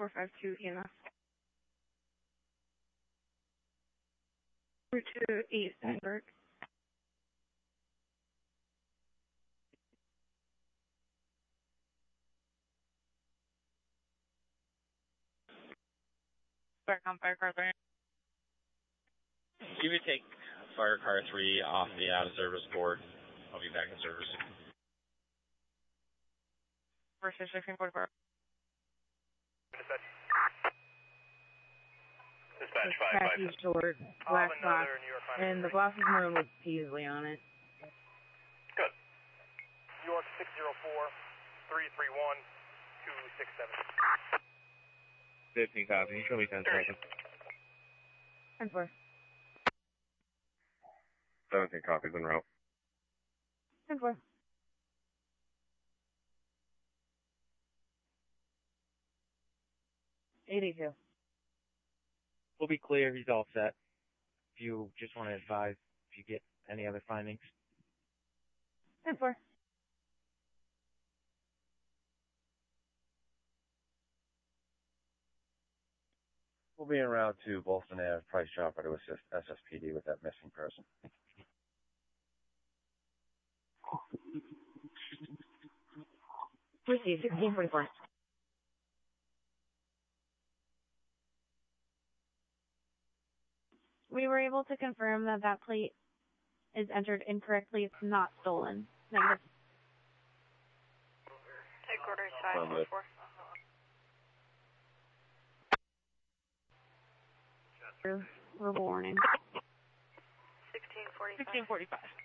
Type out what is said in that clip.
452 EMS. Route to 8 Steinberg. Back on fire car 3. You would take fire car 3 off the out of service board. I'll be back in service. Versus 1544. Dispatch 555. Khaki short, black box, and the box is maroon with Peasley on it. Good. York 604-331-267. 15 copy. You show me 10 seconds. 10-4. 17 copies en route. 10-4. $82. We'll be clear. He's all set. If you just want to advise if you get any other findings. 10-4. We'll be en route to Bolston Ave, Price Chopper to assist SSPD with that missing person. Receive 1644. We were able to confirm that that plate is entered incorrectly. It's not stolen. Negative. Headquarters 544. We're warning. 1645. 1645.